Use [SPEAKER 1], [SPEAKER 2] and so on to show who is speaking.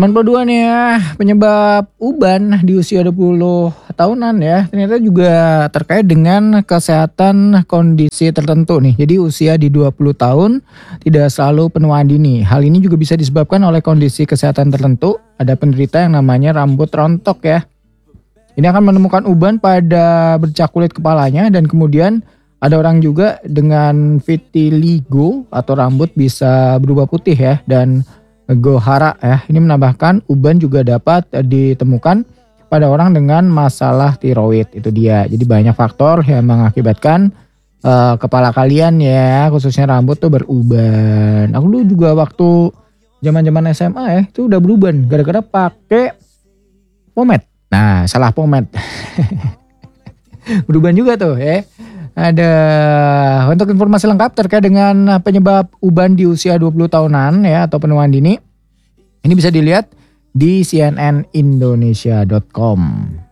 [SPEAKER 1] 82 nih ya, penyebab uban di usia 20 tahunan ya, ternyata juga terkait dengan kesehatan kondisi tertentu nih. Jadi usia di 20 tahun tidak selalu penuaan dini. Hal ini juga bisa disebabkan oleh kondisi kesehatan tertentu. Ada penderita yang namanya rambut rontok ya. Ini akan menemukan uban pada bercak kulit kepalanya dan kemudian ada orang juga dengan vitiligo atau rambut bisa berubah putih ya, dan Gohara ya, ini menambahkan uban juga dapat ditemukan pada orang dengan masalah tiroid. Itu dia. Jadi banyak faktor yang mengakibatkan kepala kalian ya, khususnya rambut tuh beruban. Aku dulu juga waktu zaman-zaman SMA ya, itu udah beruban gara-gara pakai pomade. Nah, salah pomade. Beruban juga tuh ya. Ada untuk informasi lengkap terkait dengan penyebab uban di usia 20 tahunan ya atau penuaan dini. Ini bisa dilihat di cnnindonesia.com.